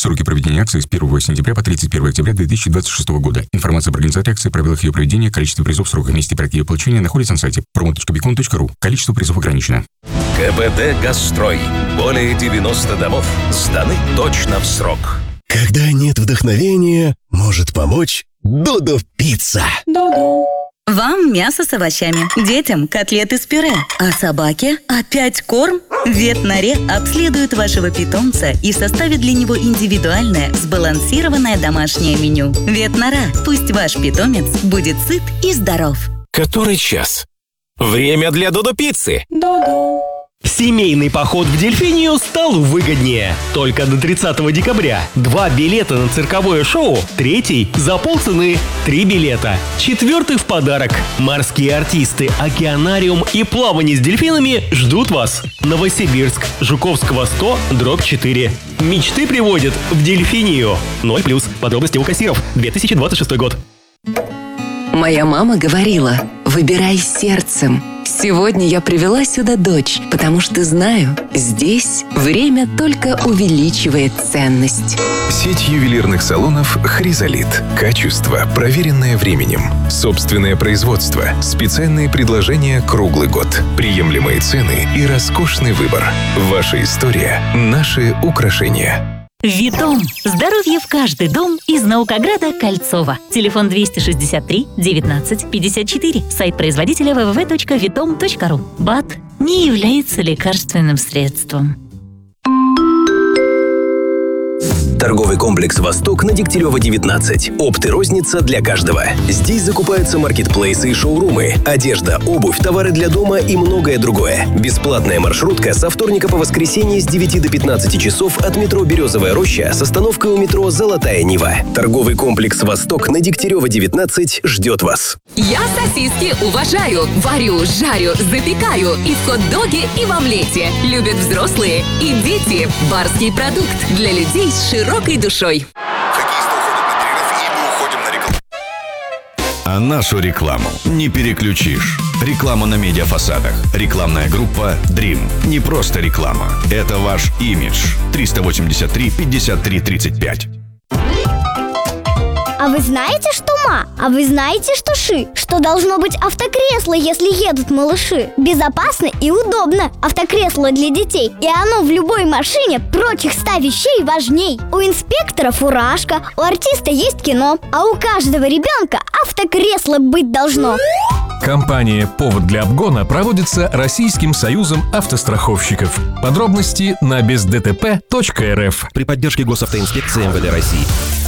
Сроки проведения акции с 1 сентября по 31 октября 2026 года. Информация про организацию акции, правилах ее проведения, количество призов, срок и месте проактивного получения находится на сайте promo.bicon.ru. Количество призов ограничено. КБД «Газстрой». Более 90 домов сданы точно в срок. Когда нет вдохновения, может помочь Додо Пицца. Вам мясо с овощами, детям котлеты с пюре, а собаке опять корм? Ветнаре обследует вашего питомца и составит для него индивидуальное, сбалансированное домашнее меню. Ветнора. Пусть ваш питомец будет сыт и здоров. Который час? Время для Додо Пиццы. Семейный поход в Дельфинию стал выгоднее. Только до 30 декабря 2 билета на цирковое шоу, 3 за полцены, 3 билета, 4 в подарок. Морские артисты, океанариум и плавание с дельфинами ждут вас. Новосибирск, Жуковского 100/4. Мечты приводят в Дельфинию. 0+. Подробности у кассиров. 2026 год. Моя мама говорила: выбирай сердцем. Сегодня я привела сюда дочь, потому что знаю, здесь время только увеличивает ценность. Сеть ювелирных салонов «Хризолит». Качество, проверенное временем. Собственное производство. Специальные предложения круглый год. Приемлемые цены и роскошный выбор. Ваша история – наши украшения. Витом. Здоровье в каждый дом из Наукограда Кольцова. Телефон 263 19 54. Сайт производителя www.vitom.ru. БАД не является лекарственным средством. Торговый комплекс «Восток» на Дегтярева, 19. Опт и розница для каждого. Здесь закупаются маркетплейсы и шоурумы, одежда, обувь, товары для дома и многое другое. Бесплатная маршрутка со вторника по воскресенье с 9 до 15 часов от метро «Березовая роща» с остановкой у метро «Золотая Нива». Торговый комплекс «Восток» на Дегтярева, 19 ждет вас. Я сосиски уважаю, варю, жарю, запекаю и в хот-доге, и в омлете. Любят взрослые и дети. Барский продукт для людей с широкой душой. А нашу рекламу не переключишь. Реклама на медиафасадах. Рекламная группа Dream. Не просто реклама. Это ваш имидж. 383 53 35. А вы знаете, что ма? А вы знаете, что ши? Что должно быть автокресло, если едут малыши? Безопасно и удобно. Автокресло для детей. И оно в любой машине прочих 100 вещей важней. У инспектора фуражка, у артиста есть кино, а у каждого ребенка автокресло быть должно. Компания «Повод для обгона» проводится Российским союзом автостраховщиков. Подробности на бездтп.рф. При поддержке Госавтоинспекции МВД России.